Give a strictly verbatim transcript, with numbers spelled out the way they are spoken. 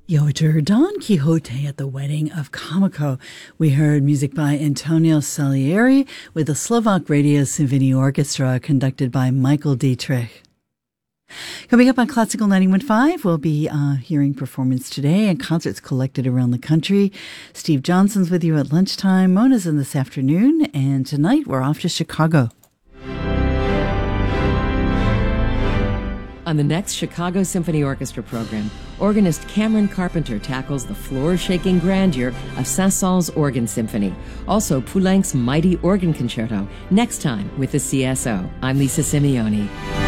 You heard Don Quixote at the wedding of Kamiko. We heard music by Antonio Salieri with the Slovak Radio Symphony Orchestra conducted by Michael Dietrich. Coming up on Classical ninety-one point five, we'll be uh, hearing performance today and concerts collected around the country. Steve Johnson's with you at lunchtime. Mona's in this afternoon. And tonight we're off to Chicago. On the next Chicago Symphony Orchestra program, organist Cameron Carpenter tackles the floor-shaking grandeur of Saint-Saëns Organ Symphony. Also, Poulenc's mighty organ concerto, next time with the C S O. I'm Lisa Simeone.